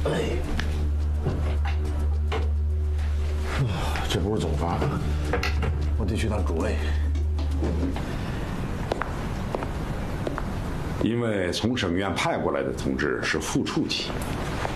哎，这不是总发，我得去趟主位。 因为从省院派过来的同志是副处级，